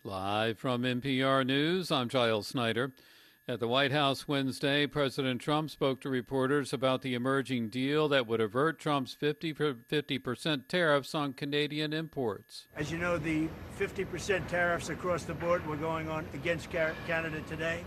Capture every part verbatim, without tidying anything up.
Live from N P R News, I'm Giles Snyder. At the White House Wednesday, President Trump spoke to reporters about the emerging deal that would avert Trump's fifty percent tariffs on Canadian imports. As you know, the fifty percent tariffs across the board were going on against Canada today.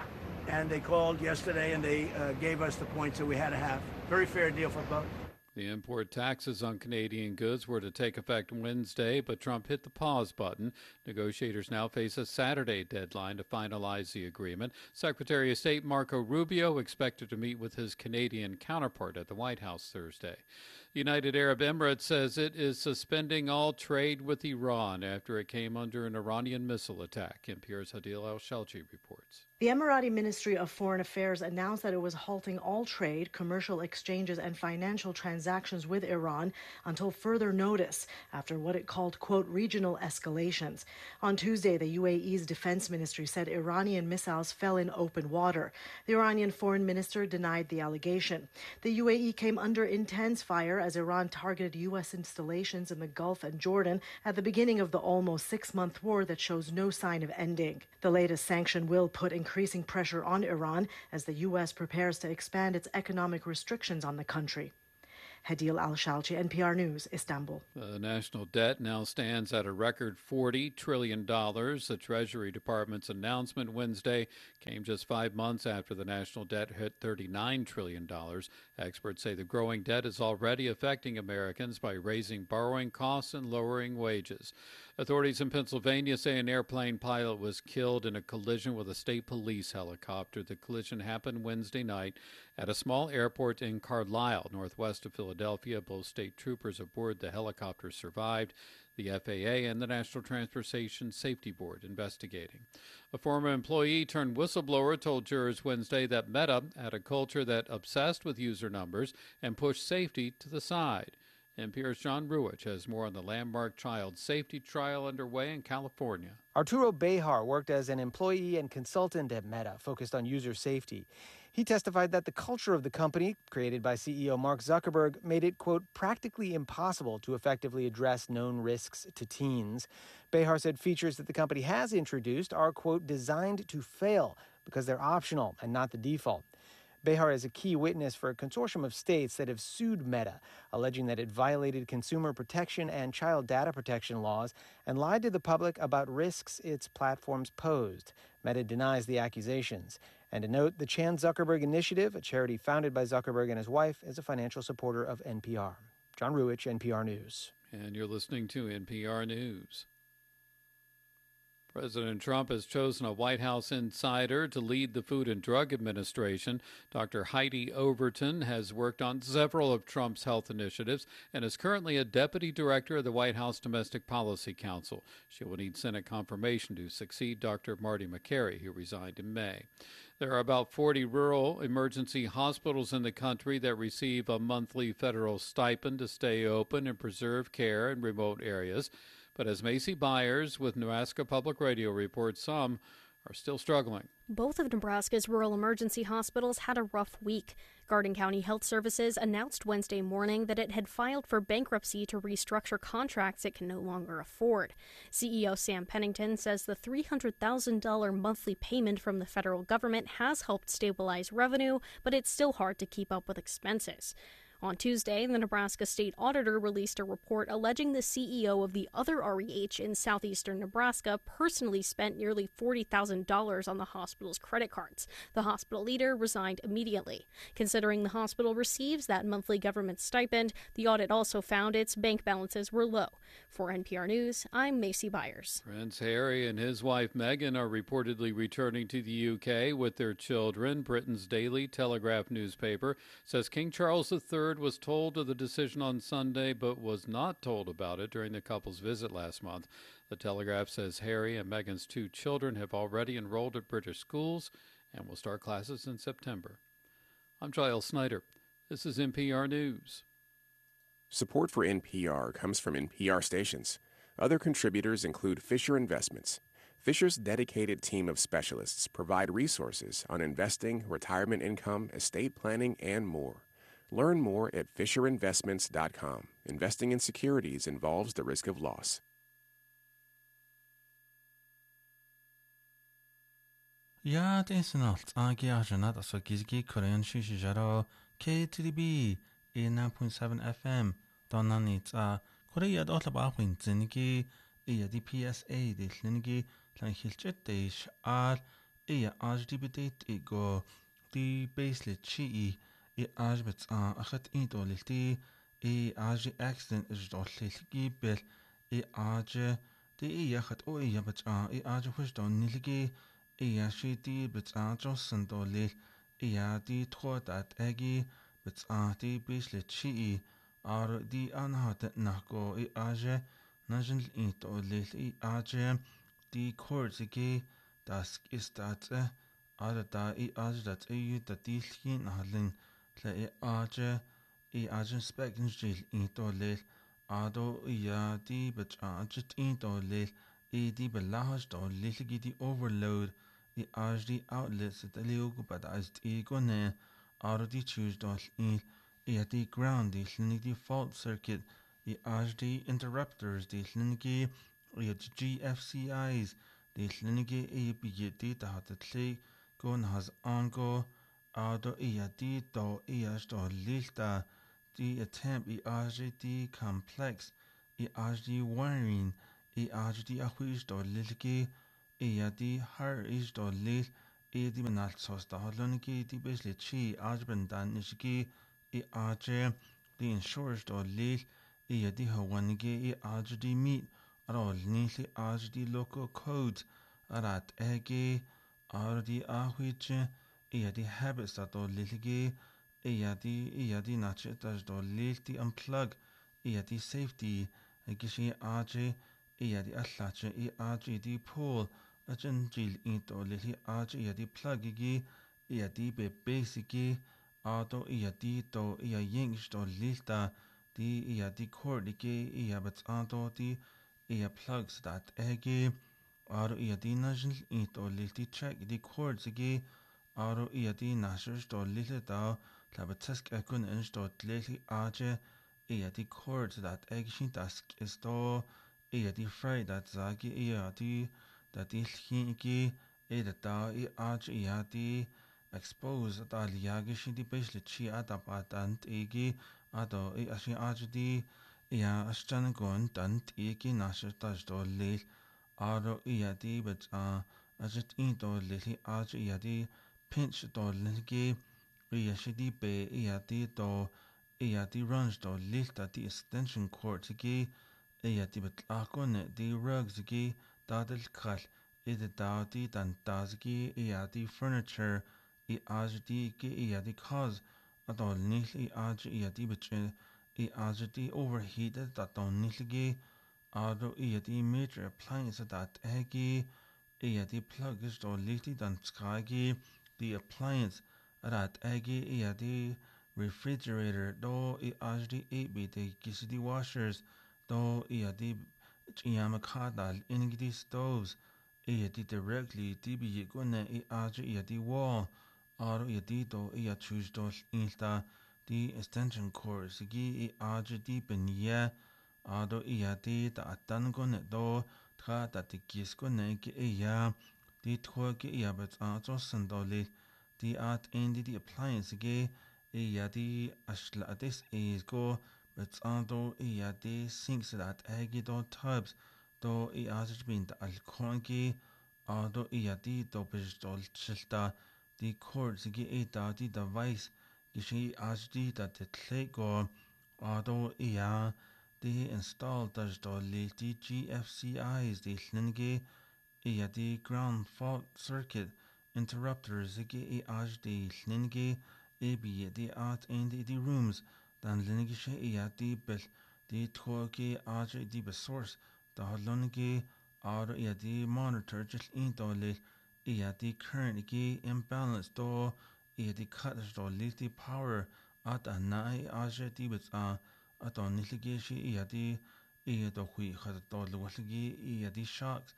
And they called yesterday and they uh, gave us the points that we had to have. Very fair deal for both. The import taxes on Canadian goods were to take effect Wednesday, but Trump hit the pause button. Negotiators now face a Saturday deadline to finalize the agreement. Secretary of State Marco Rubio expected to meet with his Canadian counterpart at the White House Thursday. The United Arab Emirates says it is suspending all trade with Iran after it came under an Iranian missile attack. N P R's Hadil Al-Shalchi reports. The Emirati Ministry of Foreign Affairs announced that it was halting all trade, commercial exchanges, and financial transactions with Iran until further notice after what it called, quote, regional escalations. On Tuesday, the U A E's defense ministry said Iranian missiles fell in open water. The Iranian foreign minister denied the allegation. The U A E came under intense fire as Iran targeted U S installations in the Gulf and Jordan at the beginning of the almost six-month war that shows no sign of ending. The latest sanction will put increasing pressure on Iran as the U S prepares to expand its economic restrictions on the country. Hadil Al-Shalchi, N P R News, Istanbul. The national debt now stands at a record forty trillion dollars. The Treasury Department's announcement Wednesday came just five months after the national debt hit thirty-nine trillion dollars. Experts say the growing debt is already affecting Americans by raising borrowing costs and lowering wages. Authorities in Pennsylvania say an airplane pilot was killed in a collision with a state police helicopter. The collision happened Wednesday night at a small airport in Carlisle, northwest of Philadelphia. Both state troopers aboard the helicopter survived. The F A A and the National Transportation Safety Board investigating. A former employee turned whistleblower told jurors Wednesday that Meta had a culture that obsessed with user numbers and pushed safety to the side. N P R's John Ruwich has more on the landmark child safety trial underway in California. Arturo Bejar worked as an employee and consultant at Meta, focused on user safety. He testified that the culture of the company, created by C E O Mark Zuckerberg, made it, quote, practically impossible to effectively address known risks to teens. Bejar said features that the company has introduced are, quote, designed to fail because they're optional and not the default. Bejar is a key witness for a consortium of states that have sued Meta, alleging that it violated consumer protection and child data protection laws and lied to the public about risks its platforms posed. Meta denies the accusations. And to note, the Chan Zuckerberg Initiative, a charity founded by Zuckerberg and his wife, is a financial supporter of N P R. John Ruwich, N P R News. And you're listening to N P R News. President Trump has chosen a White House insider to lead the Food and Drug Administration. Doctor Heidi Overton has worked on several of Trump's health initiatives and is currently a deputy director of the White House Domestic Policy Council. She will need Senate confirmation to succeed Doctor Marty Makary, who resigned in May. There are about forty rural emergency hospitals in the country that receive a monthly federal stipend to stay open and preserve care in remote areas. But as Macy Byers with Nebraska Public Radio reports, some are still struggling. Both of Nebraska's rural emergency hospitals had a rough week. Garden County Health Services announced Wednesday morning that it had filed for bankruptcy to restructure contracts it can no longer afford. C E O Sam Pennington says the three hundred thousand dollars monthly payment from the federal government has helped stabilize revenue, but it's still hard to keep up with expenses. On Tuesday, the Nebraska State Auditor released a report alleging the C E O of the other R E H in southeastern Nebraska personally spent nearly forty thousand dollars on the hospital's credit cards. The hospital leader resigned immediately. Considering the hospital receives that monthly government stipend, the audit also found its bank balances were low. For N P R News, I'm Macy Byers. Prince Harry and his wife Meghan are reportedly returning to the U K with their children. Britain's Daily Telegraph newspaper says King Charles the Third was told of the decision on Sunday, but was not told about it during the couple's visit last month. The Telegraph says Harry and Meghan's two children have already enrolled at British schools and will start classes in September. I'm Giles Snyder. This is N P R News. Support for N P R comes from N P R stations. Other contributors include Fisher Investments. Fisher's dedicated team of specialists provide resources on investing, retirement income, estate planning, and more. Learn more at fisher investments dot com. Investing in securities involves the risk of loss. Ja, det är snart. Agi arjanat alltså gizgi Korean shishi jaro K T D B eighty-nine point seven F M. Donanit a Korea dotla ba win zinigi iya di P S A di linigi lan hilchet deish al iya ajdi bedeit igo di basely chi i ajbets a achat into lilti i aji accident is dolilgi bel i aje di iya chat o iya bets a i aje hush don niligi iya shi di bets a jossen dolil iya di twodat egi bets a di basely chi ar di anhat nako i aje najin into lil i aje di korzigi das ist dat ar da i aje dat i da di lhin halin le i aje i aje spekn jil into lil ado ja di bet aje into lil i di belahas do lilgi di overload i aje di outlets da liugo bad as di gone ar di choose do i I at the ground the Linigi fault circuit, the H D interrupters, the Linigi, the G F C Is, the Linigi A B D the hat the clay gun has ongo, Ado Iadi do Ias do Lilta, the attempt the H D complex, the H D wiring, the H D Ahuish do Liligi, Iadi Har is do Lil, Edi Manalsos the Holonigi, the Bisli Chi, Ajban Dan Nishiki. I aje the insurers do lil I di hawanige I aje di meet arol nili aje di local codes arat ege ar di ahwiche I di habits that do lilige I di I di nache das do lil di unplug I di safety gishi aje I di aslache I aje di pool ajen jil into lili aje I di plug igi I di be basic Ado iya di do iya yings do lilta di iya di kordike iya bets ado di iya plugs dat ege aro iya di najl ito lilti check di cords ege aro iya di nashers do lilta da labetesk ekun inch do lili aje iya di cords dat ege shin task is do iya di fry dat zagi iya di dat di lhinki iya da iya aje iya di expose at aliagi shidi basically chi adapatant igi ado i ashi ajdi ya ashtan gon tant igi nasher taj do lil aro iadi but a ajit in do lili aj iadi pinch do lilgi iashidi be iadi do iadi runs do lil ta di extension cord igi iadi but akon di rugs igi dadil khal id da di dan dazgi iadi furniture I ajdi ki I di cause adol nil I aj I di bitche I ajdi overheated that don nilgi ado I di major appliance that egi I di plug is do liti dan skagi the appliance that egi I di refrigerator do I ajdi eight bi the kisidi washers do I di chiamakadal ingdi stoves I di directly di bi gune I aj I di wall Aro I di do I choose do insta di extension cord sigi I aj di ben ye ado I di da atan gon do tra da di kis gon ki ya di twa ki ya bet a jo sandoli di at indi di appliance ge I di ashla this is go bet ando I di sinks that agi do tubs do I aj bin da alkongi ado I di do bejol chilta the cords gi eta di device gishi as di da the clay go ado ia di install das do li di G F C Is di lingi ia di ground fault circuit interrupters gi as di lingi e bi di at in di di rooms dan lingi she ia di bel di toki as di be source da longi ado ia di monitor just in do li I di current gi imbalance do I di cut do liti power at a nai aje di bits a at on niligi shi I di I do hui khat do lwaligi I di shocks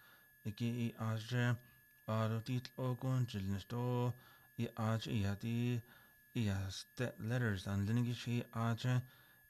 gi I aje aro di ogon jilnis do I aje I di I step letters and linigi shi aje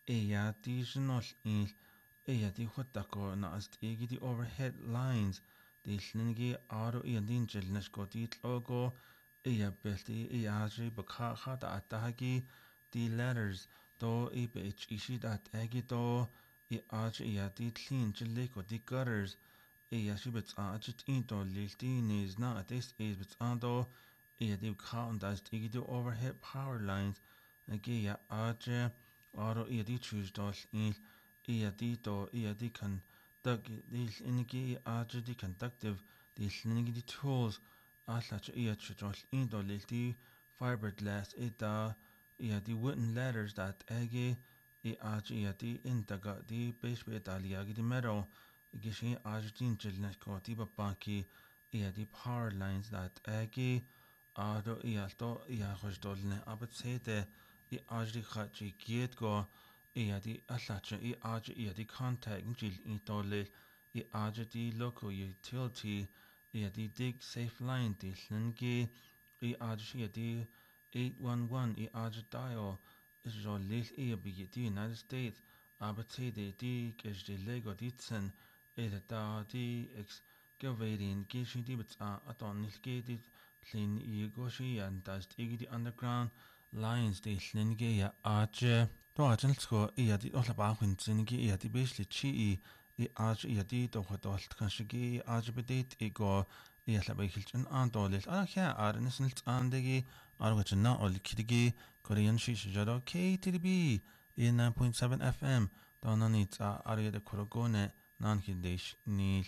I di shnol I I di hutako na ast I di overhead lines Dillingi Aro Iandin Jilnashkoti logo, Ia Belti Iaji Bakaha da Atahagi, the letters do Ibh Ishid at Agito, Iaj Iadi Tlin Jiliko di gutters, Iashibits Ajit Into Liltin is not this is Bitsando, Iadi Count as Igido overhead power lines, Agia Aje, Aro Iadi choose dos in Iadito Iadi can. Dug these inigi argy the conductive these linigi tools aslach iachos indo lilti fiberglass ida ia the wooden ladders that agi i argy the indaga the base bit aliagi the metal gishi argentine chilnako tiba banki ia the power lines that agi ado ialto ia hosdolne abatsete i argy khachi giet go Ia di allacha i aja ia di contact jil i dole I aja di local utility ia di dig safe line di lingi I aja ia di eight one one I aja dial is jo lil ia bi di United States abate di di is di lego di tsen ida da di excavating gishi di bita aton nilgi di lin I goshi and das igi di underground lines di lingi ia aja Do I just go Iadi Olabawin Zingi Iadi basically chi I Aj Iadi do what old Kanshigi Ajabedate Ego Ialabahilchin and Dolis. Ah, yeah, Arnisnils Andegi, Arwachana Ol Kidigi, Korean Shishajado K T D B in nine point seven F M. Donanitza Aria de Korogone, Nanhidish Nil.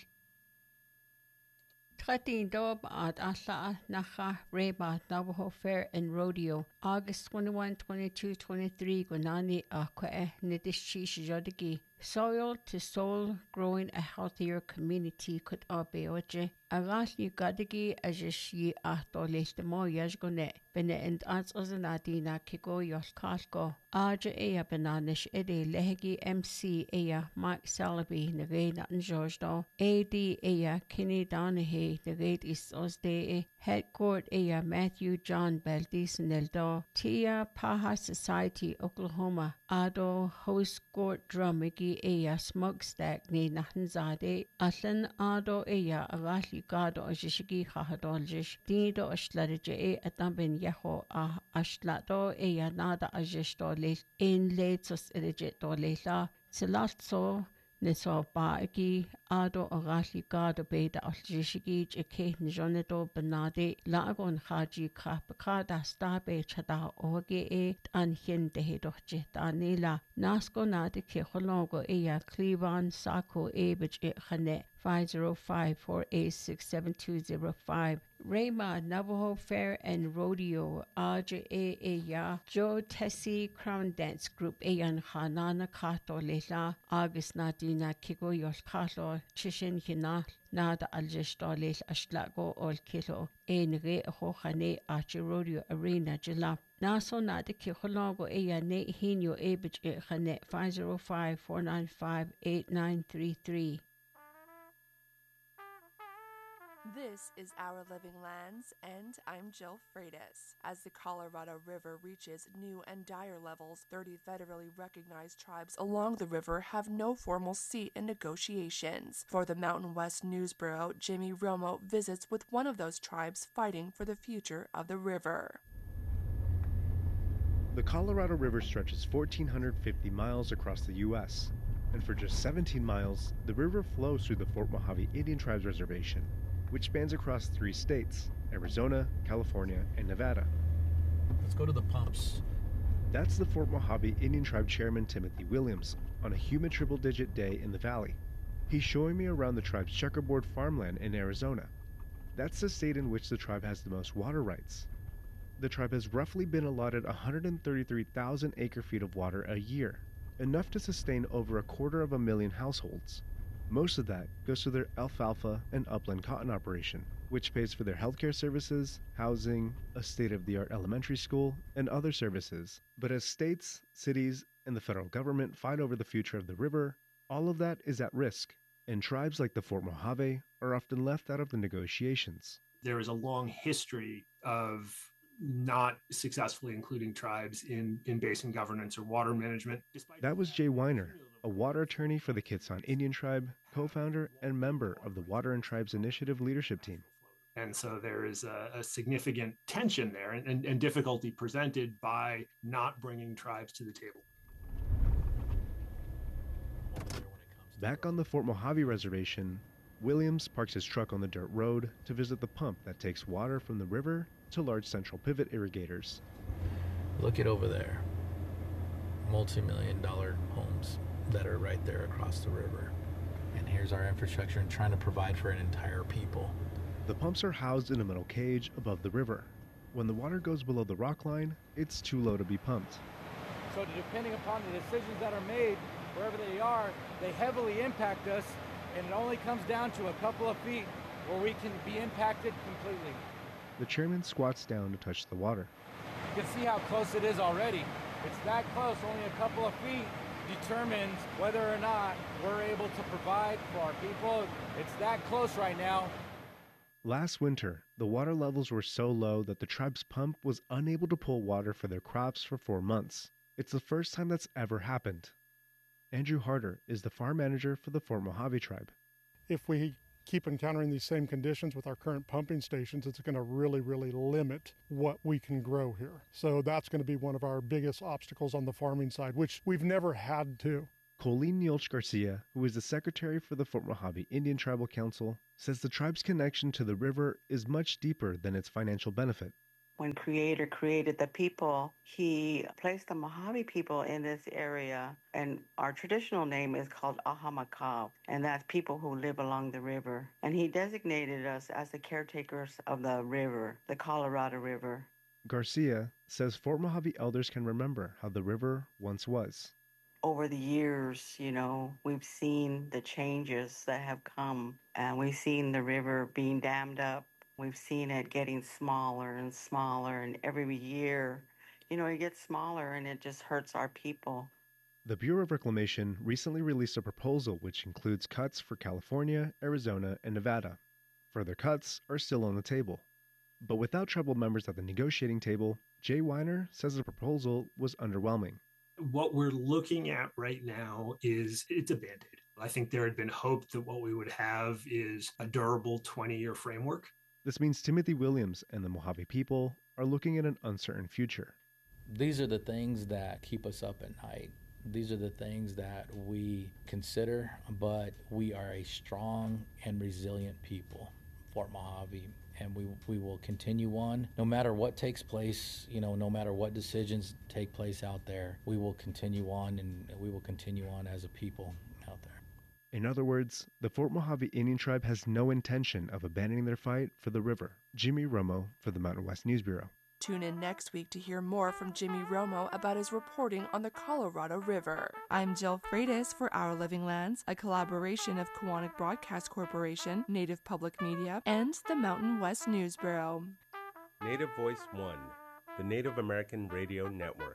Tretteen dob at Asla Nacha Reba Navajo Fair and Rodeo August twenty-first, twenty-second, twenty-third Gwanani Akwe Nidishi Jodigi Soil to soul growing a healthier community could obeoje Agas you gadigi as ye ato list mo yasgone bene and ans ozanadina kiko yos kasko Aja ea bananish ede lehegi M C ea Mike Salaby nagay natin George do A D ea Kenny Donahue nagay is osde Head Court ea Matthew John Baldis Neldo Tia Paha Society Oklahoma Ado Host Court Drumigi ea Smokestack ni nahanzade Aslan Ado ea Agasli Gado Ashishigi Hahadoljish Dido Ashlarije e Atambin Yaho ah Ashlato ea nada Ajisto in letos elegit dolela Silatso Niso Baigi Ado Arashi Gado Beda Aljishigi Jake Nijonedo Benade Lagon Haji Kapakada Stabe Chada Oge e Anhin Dehedoche Danila Nasco Nade Kehologo Ea Clevan Sako Ebich e Hane five zero five, four eight six, seven two zero five. Rayma Navajo Fair and Rodeo Aja E Eya Joe Tessie Crown Dance Group Eyan Hanana Kato Lela August Nadina Kigo Yos Kato Chishin Hina Nada Aljesto Lel Ashlago Ol Kilo Enre Hohane Aja Rodeo Arena Jila Naso Nada Kihologo Eya Ne Hino Ebich E Hane five zero five, four nine five, eight nine three three. This is Our Living Lands, and I'm Jill Freitas. As the Colorado River reaches new and dire levels, thirty federally recognized tribes along the river have no formal seat in negotiations. For the Mountain West News Bureau, Jimmy Romo visits with one of those tribes fighting for the future of the river. The Colorado River stretches one thousand four hundred fifty miles across the U S, and for just seventeen miles, the river flows through the Fort Mojave Indian Tribes Reservation, which spans across three states, Arizona, California, and Nevada. Let's go to the pumps. That's the Fort Mojave Indian Tribe Chairman Timothy Williams on a humid triple-digit day in the valley. He's showing me around the tribe's checkerboard farmland in Arizona. That's the state in which the tribe has the most water rights. The tribe has roughly been allotted one hundred thirty-three thousand acre-feet of water a year, enough to sustain over a quarter of a million households. Most of that goes to their alfalfa and upland cotton operation, which pays for their healthcare services, housing, a state-of-the-art elementary school, and other services. But as states, cities, and the federal government fight over the future of the river, all of that is at risk, and tribes like the Fort Mojave are often left out of the negotiations. There is a long history of not successfully including tribes in, in basin governance or water management. That was Jay Weiner, a water attorney for the Kitsan Indian Tribe co-founder and member of the Water and Tribes Initiative leadership team. And so there is a, a significant tension there and, and, and difficulty presented by not bringing tribes to the table. Back on the Fort Mojave Reservation, Williams parks his truck on the dirt road to visit the pump that takes water from the river to large central pivot irrigators. Look at over there. Multi-million dollar homes that are right there across the river. And here's our infrastructure and trying to provide for an entire people. The pumps are housed in a metal cage above the river. When the water goes below the rock line, it's too low to be pumped. So depending upon the decisions that are made, wherever they are, they heavily impact us, and it only comes down to a couple of feet where we can be impacted completely. The chairman squats down to touch the water. You can see how close it is already. It's that close, only a couple of feet determines whether or not we're able to provide for our people. It's that close right now. Last winter, the water levels were so low that the tribe's pump was unable to pull water for their crops for four months. It's the first time that's ever happened. Andrew Harder is the farm manager for the Fort Mojave tribe. If we keep encountering these same conditions with our current pumping stations, it's going to really, really limit what we can grow here. So that's going to be one of our biggest obstacles on the farming side, which we've never had to. Colleen Nielch Garcia, who is the secretary for the Fort Mojave Indian Tribal Council, says the tribe's connection to the river is much deeper than its financial benefit. When Creator created the people, he placed the Mojave people in this area, and our traditional name is called Ahamakaw, and that's people who live along the river. And he designated us as the caretakers of the river, the Colorado River. Garcia says Fort Mojave elders can remember how the river once was. Over the years, you know, we've seen the changes that have come, and we've seen the river being dammed up. We've seen it getting smaller and smaller, and every year, you know, it gets smaller, and it just hurts our people. The Bureau of Reclamation recently released a proposal which includes cuts for California, Arizona, and Nevada. Further cuts are still on the table. But without tribal members at the negotiating table, Jay Weiner says the proposal was underwhelming. What we're looking at right now is it's a Band-Aid. I think there had been hope that what we would have is a durable twenty-year framework. This means Timothy Williams and the Mojave people are looking at an uncertain future. These are the things that keep us up at night. These are the things that we consider, but we are a strong and resilient people, Fort Mojave, and we we will continue on. No matter what takes place, you know, no matter what decisions take place out there, we will continue on, and we will continue on as a people out there. In other words, the Fort Mojave Indian Tribe has no intention of abandoning their fight for the river. Jimmy Romo for the Mountain West News Bureau. Tune in next week to hear more from Jimmy Romo about his reporting on the Colorado River. I'm Jill Freitas for Our Living Lands, a collaboration of Kiwanis Broadcast Corporation, Native Public Media, and the Mountain West News Bureau. Native Voice One, the Native American Radio Network.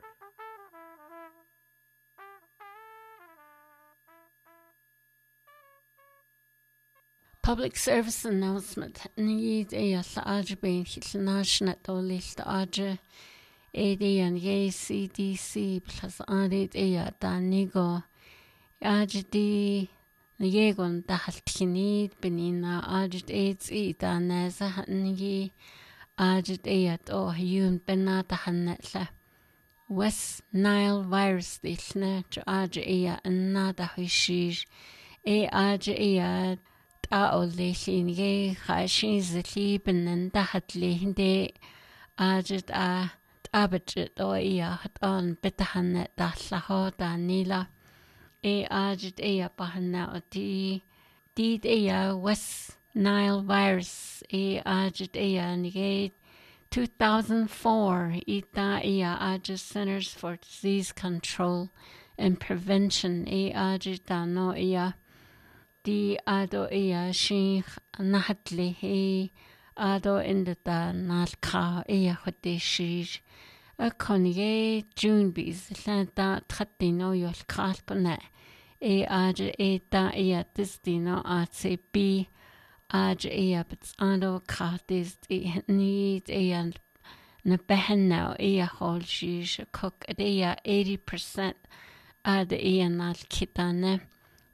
Public service announcement. Need a large being national list arge. A D and A C D C plus added a danigo. Arge D. Yegon dahaltinid benina arged aids e daneza hatnigi. Arged ayat or yun benata hanetla. West Nile virus dilne to arge aya another hushij. A arge ayat. أوليشين جي خاشين زليبن اندحت لهندي أجد أ أبجد أو إيا هتان بتحن دحلها دانيلا إي أجد إيا بحنا أتي ديد إيا West Nile virus إي أجد إيا نجي two thousand four إيتا إيا أجد Centers for Disease Control and Prevention إي أجد دانو إيا Di ado iya shi nahatli he ado indata nalka iya hote shi a konye June bis lanta tratino yol kalpana e aj eta iya destino atse b aj iya bits ado kartis i need iya na behna iya hol shi cook iya eighty percent ad iya nal kitane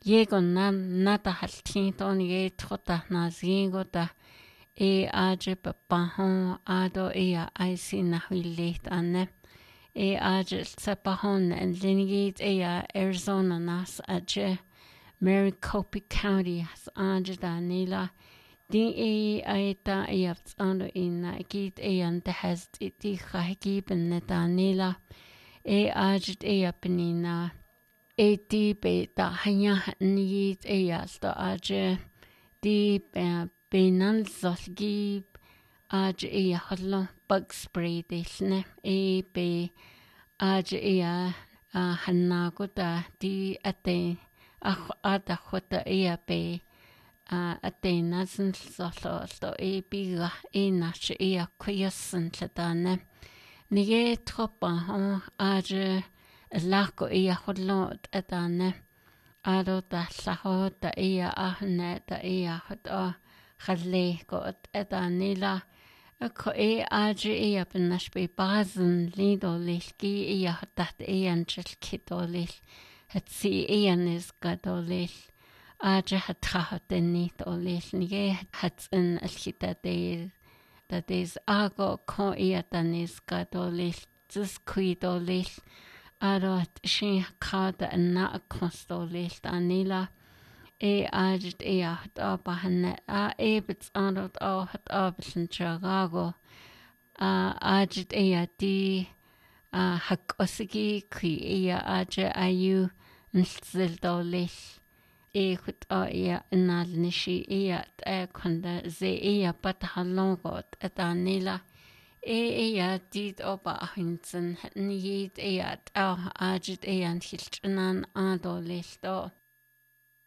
Yegon na nata haltin ton ye trota na zingota e aje papahon ado ea aisi na huilet ane e aje sapahon and linigit ea Arizona nas aje Maricopa County has aje danila din e aita ea ando ina git e ante has iti khahgiben netanila e aje ea penina e di be da hanya nit e yasta aje di be nan zolgi aje e hallo bug spray desne e be aje e hanna go da di ate ach ada khota e be ate nasen zolo sto e biga e nach e kuyasen tladane nige tropa aje Lako ia hodlot etane ado ta saho ta ia ahne ta ia hot khalle ko etanila ko e aje ia benashbe bazen lido lilki ia tat ian chilkitolil het si ian is gadolil aje hat khatenit olil nige hat in alkhita de that is ago ko ia tanis gadolil zus kuidolil Arot sin cada na constolil anila e ajd e aht abahanne a ebits arot ahat abisen chagago a ajd e di a hak osigi ki e aje ayu nzil dolil e khut a e nal nishi e at e konda ze e pat halongot etanila E e did oba hinsen ni e at a ajit e an hiltnan adolil do